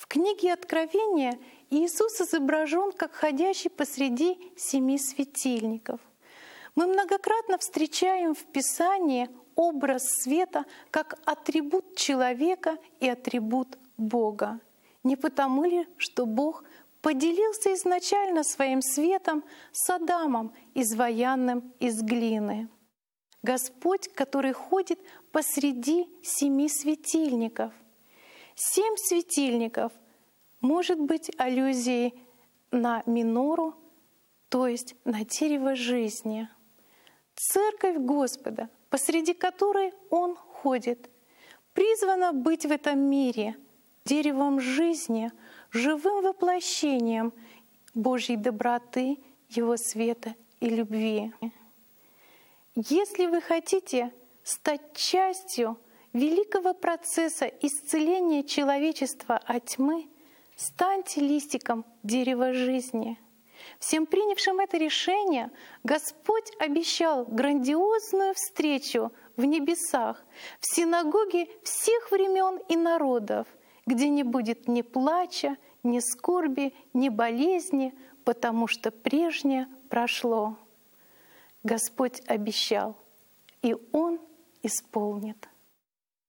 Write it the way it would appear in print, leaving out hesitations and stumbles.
книге Откровения Иисус изображен как ходящий посреди 7 светильников. Мы многократно встречаем в Писании образ света как атрибут человека и атрибут Бога. Не потому ли, что Бог поделился изначально своим светом с Адамом, изваянным из глины? Господь, который ходит посреди 7 светильников. 7 светильников может быть аллюзией на минору, то есть на дерево жизни. Церковь Господа, посреди которой Он ходит, призвана быть в этом мире деревом жизни, живым воплощением Божьей доброты, Его света и любви. Если вы хотите стать частью великого процесса исцеления человечества от тьмы, станьте листиком дерева жизни. Всем принявшим это решение Господь обещал грандиозную встречу в небесах, в синагоге всех времен и народов, где не будет ни плача, ни скорби, ни болезни, потому что прежнее прошло. Господь обещал, и Он исполнит.